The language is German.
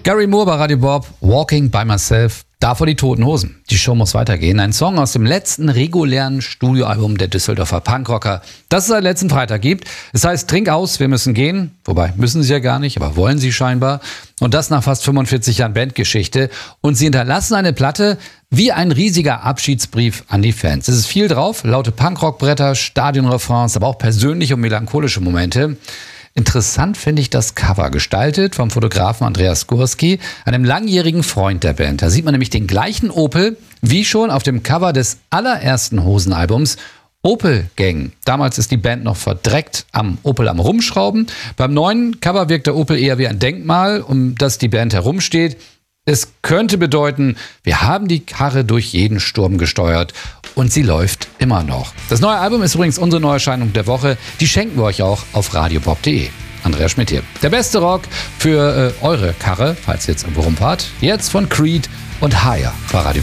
Gary Moore bei Radio Bob, Walking by Myself, davor die Toten Hosen. Die Show muss weitergehen. Ein Song aus dem letzten regulären Studioalbum der Düsseldorfer Punkrocker, das es seit letzten Freitag gibt. Es heißt Trink aus, wir müssen gehen. Wobei, müssen sie ja gar nicht, aber wollen sie scheinbar. Und das nach fast 45 Jahren Bandgeschichte. Und sie hinterlassen eine Platte wie ein riesiger Abschiedsbrief an die Fans. Es ist viel drauf, laute Punkrockbretter, Stadionrefrains, aber auch persönliche und melancholische Momente. Interessant finde ich das Cover, gestaltet vom Fotografen Andreas Gurski, einem langjährigen Freund der Band. Da sieht man nämlich den gleichen Opel wie schon auf dem Cover des allerersten Hosenalbums Opel Gang. Damals ist die Band noch verdreckt am Opel am Rumschrauben. Beim neuen Cover wirkt der Opel eher wie ein Denkmal, um das die Band herumsteht. Es könnte bedeuten, wir haben die Karre durch jeden Sturm gesteuert und sie läuft immer noch. Das neue Album ist übrigens unsere Neuerscheinung der Woche. Die schenken wir euch auch auf radiobob.de. Andreas Schmidt hier. Der beste Rock für eure Karre, falls ihr jetzt irgendwo rumfahrt. Jetzt von Creed und Higher bei Radio